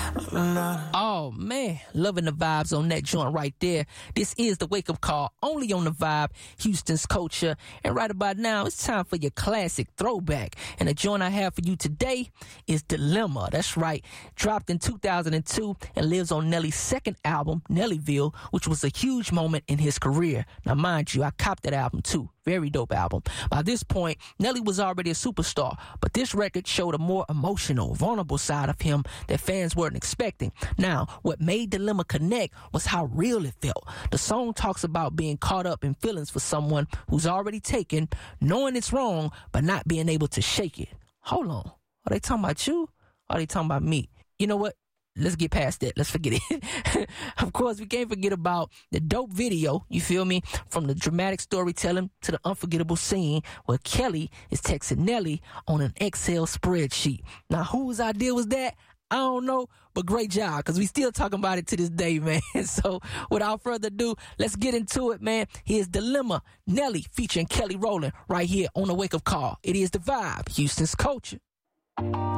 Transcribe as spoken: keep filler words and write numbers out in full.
Oh, man. Loving the vibes on that joint right there. This is the Wake Up Call, only on The Vibe, Houston's culture. And right about now, it's time for your classic throwback. And the joint I have for you today is Dilemma. That's right. Dropped in two thousand two and lives on Nelly's second album, Nellyville, which was a huge moment in his career. Now, mind you, I copped that album too. Very dope album. By this point, Nelly was already a superstar, but this record showed a more emotional, vulnerable side of him that fans weren't expecting. Now, what made Dilemma connect was how real it felt. The song talks about being caught up in feelings for someone who's already taken, knowing it's wrong, but not being able to shake it. Hold on. Are they talking about you? Or are they talking about me? You know what? Let's get past that. Let's forget it. Of course, we can't forget about the dope video, you feel me? From the dramatic storytelling to the unforgettable scene where Kelly is texting Nelly on an Excel spreadsheet. Now, whose idea was that? I don't know, but great job, because we still talking about it to this day, man. So, without further ado, let's get into it, man. Here's Dilemma, Nelly featuring Kelly Rowland right here on the Wake Up Call. It is The Vibe, Houston's culture.